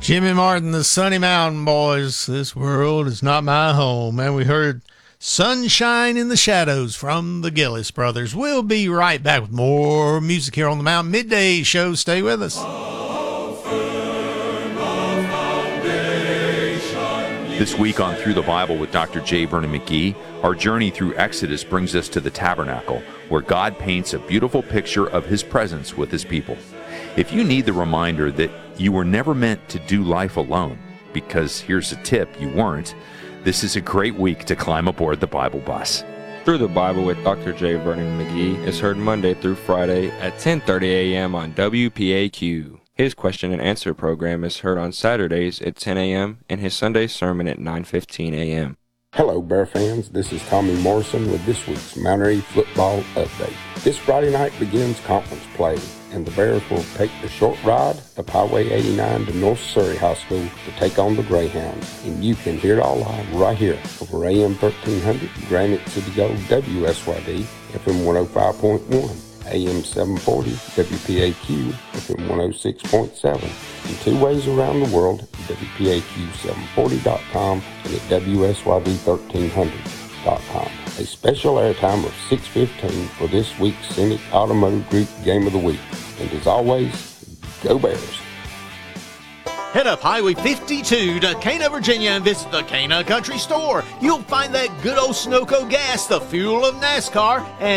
Jimmy Martin, the Sunny Mountain Boys. This world is not my home. And we heard Sunshine in the Shadows from the Gillis Brothers. We'll be right back with more music here on the Mountain Midday Show. Stay with us. This week on Through the Bible with Dr. J. Vernon McGee, our journey through Exodus brings us to the tabernacle, where God paints a beautiful picture of his presence with his people. If you need the reminder that you were never meant to do life alone, because here's a tip, you weren't, this is a great week to climb aboard the Bible bus. Through the Bible with Dr. J. Vernon McGee is heard Monday through Friday at 10:30 a.m. on WPAQ. His question and answer program is heard on Saturdays at 10 a.m. and his Sunday sermon at 9:15 a.m. Hello, Bear fans. This is Tommy Morrison with this week's Mount Airy football update. This Friday night begins conference play, and the Bears will take the short ride up Highway 89 to North Surrey High School to take on the Greyhounds. And you can hear it all live right here over AM 1300, Granite City Gold, WSYD, FM 105.1. AM 740, WPAQ, FM 106.7, and two ways around the world, WPAQ740.com and at WSYD1300.com. A special airtime of 6:15 for this week's Scenic Automotive Group Game of the Week. And as always, go Bears. Head up Highway 52 to Cana, Virginia, and visit the Cana Country Store. You'll find that good old Sunoco gas, the fuel of NASCAR, and